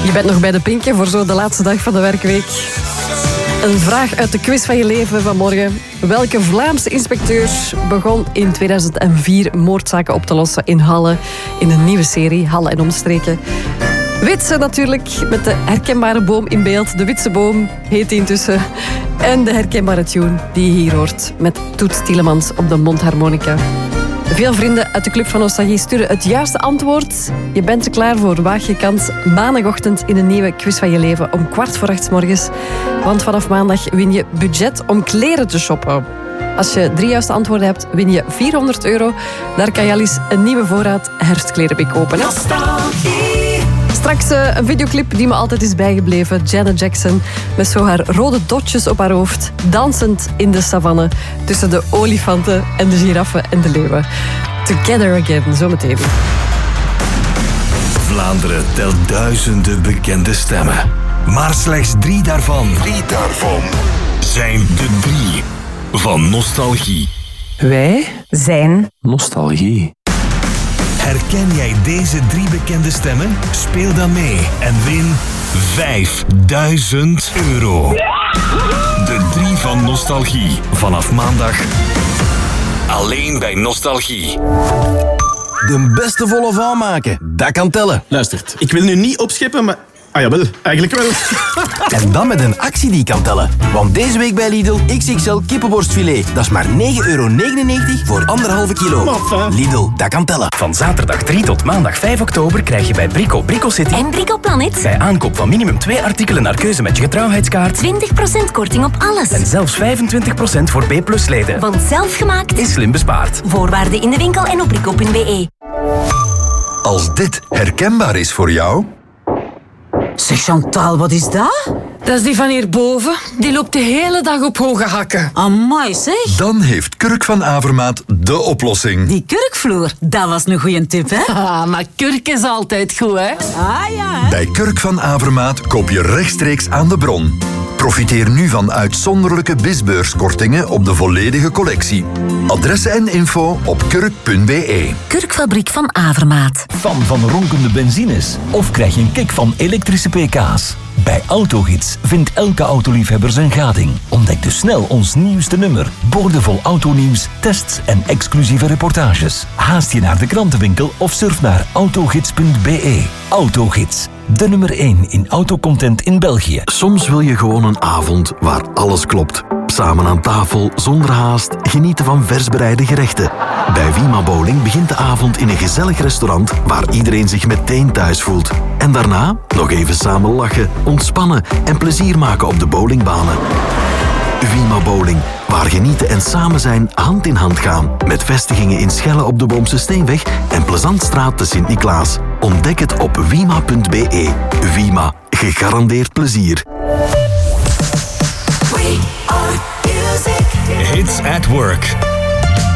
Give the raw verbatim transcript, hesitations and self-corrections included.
Je bent nog bij de Pinken voor zo de laatste dag van de werkweek. Een vraag uit de quiz van je leven vanmorgen. Welke Vlaamse inspecteur begon in tweeduizend vier moordzaken op te lossen in Halle in een nieuwe serie, Halle en Omstreken? Witse natuurlijk, met de herkenbare boom in beeld. De Witse boom heet die intussen. En de herkenbare tune die je hier hoort met Toets Tielemans op de mondharmonica. Veel vrienden uit de Club van Nostalgie sturen het juiste antwoord. Je bent er klaar voor. Waag je kans maandagochtend in een nieuwe quiz van je leven om kwart voor acht 's morgens. Want vanaf maandag win je budget om kleren te shoppen. Als je drie juiste antwoorden hebt, win je vierhonderd euro. Daar kan je al eens een nieuwe voorraad herfstkleding bij kopen. Hè? Straks uh, een videoclip die me altijd is bijgebleven. Janet Jackson met zo haar rode dotjes op haar hoofd. Dansend in de savanne tussen de olifanten en de giraffen en de leeuwen. Together Again, zometeen. Vlaanderen telt duizenden bekende stemmen. Maar slechts drie daarvan, drie daarvan zijn de drie van Nostalgie. Wij zijn Nostalgie. Herken jij deze drie bekende stemmen? Speel dan mee en win vijfduizend euro. De drie van Nostalgie. Vanaf maandag. Alleen bij Nostalgie. De beste volle van maken, dat kan tellen. Luistert, ik wil nu niet opscheppen, maar... Ah jawel, eigenlijk wel. En dan met een actie die kan tellen. Want deze week bij Lidl X X L kippenborstfilet. Dat is maar negen euro negenennegentig voor anderhalve kilo. Maffa. Lidl, dat kan tellen. Van zaterdag drie tot maandag vijf oktober krijg je bij Brico Brico City en Brico Planet bij aankoop van minimum twee artikelen naar keuze met je getrouwheidskaart twintig procent korting op alles. En zelfs vijfentwintig procent voor B plus leden. Want zelfgemaakt is slim bespaard. Voorwaarden in de winkel en op brico punt b e. Als dit herkenbaar is voor jou... Zeg Chantal, wat is dat? Dat is die van hierboven. Die loopt de hele dag op hoge hakken. Amai zeg. Dan heeft Kurk van Avermaat de oplossing. Die kurkvloer, dat was een goeie tip, hè? Ah, maar kurk is altijd goed, hè? Ah ja, hè? Bij Kurk van Avermaat koop je rechtstreeks aan de bron. Profiteer nu van uitzonderlijke bisbeurskortingen op de volledige collectie. Adressen en info op kurk punt b e. Kurkfabriek van Avermaat. Fan van ronkende benzines? Of krijg je een kick van elektrische pk's? Bij Autogids vindt elke autoliefhebber zijn gading. Ontdek dus snel ons nieuwste nummer. Boordevol autonieuws, tests en exclusieve reportages. Haast je naar de krantenwinkel of surf naar autogids punt b e. Autogids, de nummer één in autocontent in België. Soms wil je gewoon een avond waar alles klopt. Samen aan tafel, zonder haast, genieten van vers bereide gerechten. Bij Wima Bowling begint de avond in een gezellig restaurant waar iedereen zich meteen thuis voelt. En daarna nog even samen lachen, ontspannen en plezier maken op de bowlingbanen. Wima Bowling, waar genieten en samen zijn hand in hand gaan. Met vestigingen in Schelle op de Boomse Steenweg en Plezantstraat te Sint-Niklaas. Ontdek het op wima punt b e. Wima, gegarandeerd plezier. Hits at Work.